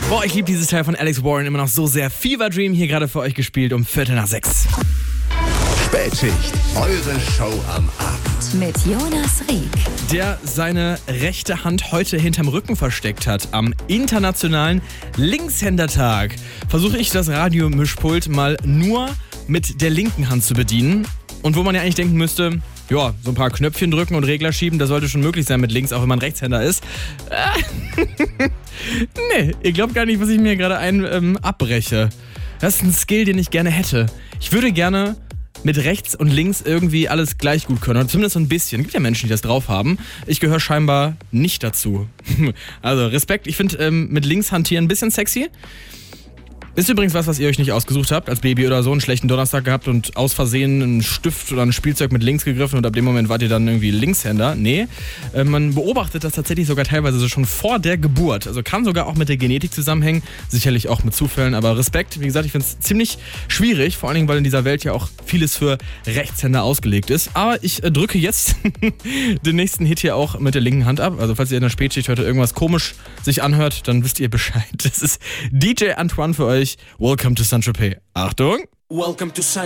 Boah, ich liebe dieses Teil von Alex Warren immer noch so sehr. Fever Dream hier gerade für euch gespielt um 5:45. Spätschicht, eure Show am Abend. Mit Jonas Rieck. Der seine rechte Hand heute hinterm Rücken versteckt hat. Am internationalen Linkshändertag versuche ich das Radiomischpult mal nur mit der linken Hand zu bedienen. Und wo man ja eigentlich denken müsste, ja, so ein paar Knöpfchen drücken und Regler schieben, das sollte schon möglich sein mit links, auch wenn man Rechtshänder ist. Nee, ihr glaubt gar nicht, was ich mir gerade abbreche. Das ist ein Skill, den ich gerne hätte. Ich würde gerne mit rechts und links irgendwie alles gleich gut können. Oder zumindest so ein bisschen. Es gibt ja Menschen, die das drauf haben. Ich gehöre scheinbar nicht dazu. Also Respekt. Ich finde mit links hantieren ein bisschen sexy. Ist übrigens was ihr euch nicht ausgesucht habt, als Baby oder so, einen schlechten Donnerstag gehabt und aus Versehen einen Stift oder ein Spielzeug mit links gegriffen und ab dem Moment wart ihr dann irgendwie Linkshänder. Nee, man beobachtet das tatsächlich sogar teilweise so schon vor der Geburt. Also kann sogar auch mit der Genetik zusammenhängen, sicherlich auch mit Zufällen, aber Respekt. Wie gesagt, ich finde es ziemlich schwierig, vor allen Dingen, weil in dieser Welt ja auch vieles für Rechtshänder ausgelegt ist. Aber ich drücke jetzt den nächsten Hit hier auch mit der linken Hand ab. Also falls ihr in der Spätschicht heute irgendwas komisch sich anhört, dann wisst ihr Bescheid. Das ist DJ Antoine für euch. Welcome to Saint-Tropez. Achtung! Welcome to Saint